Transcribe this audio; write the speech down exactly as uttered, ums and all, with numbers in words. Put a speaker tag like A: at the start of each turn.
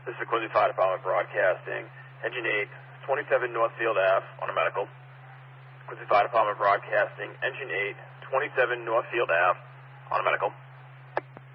A: This is Quincy Fire Department Broadcasting, Engine eight, twenty-seven Northfield Ave on a medical. Quincy Fire Department Broadcasting, Engine eight, twenty-seven Northfield Ave on a medical.